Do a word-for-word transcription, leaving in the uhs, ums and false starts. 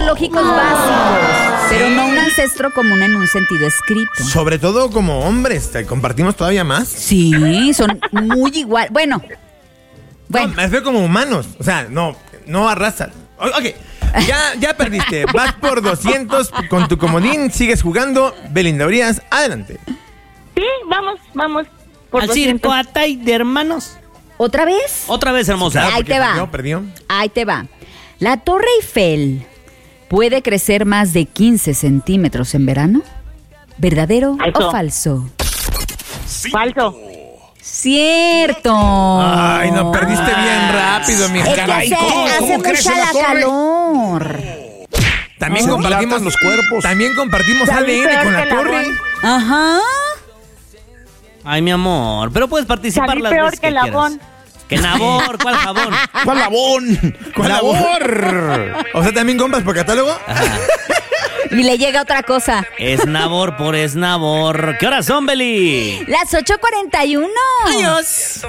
biológicos básicos, pero no un ancestro común en un sentido escrito. Sobre todo como hombres, ¿te compartimos todavía más? Sí, son muy igual. Bueno, bueno. No, me refiero como humanos, o sea, no, no arrasan. Ok, ya, ya perdiste, vas por doscientos con tu comodín, sigues jugando. Belinda Urias, adelante. Sí, vamos, vamos. Por Al doscientos. circo Atay de hermanos. ¿Otra vez? Otra vez, hermosa. Ahí porque te va. Perdió, perdió. Ahí te va. La Torre Eiffel puede crecer más de quince centímetros en verano. ¿Verdadero Eso. o falso? Falso. Cierto. Ay, no, perdiste bien rápido, mi Es que caray. hace, ¿Cómo, hace cómo crece mucha la la torre? calor. También Se compartimos dilatan los cuerpos. También compartimos A Salí D N peor con la que el torre. Labón. Ajá. Ay, mi amor, pero puedes participar Salí las peor veces que que el quieras. Labón. Que Nabor, ¿cuál jabón? ¿Cuál labón? ¿Cuál labor? O sea, ¿también compras por catálogo? Y le llega otra cosa. Es Nabor por Esnabor. ¿Qué horas son, Beli? Las ocho cuarenta y uno. Adiós.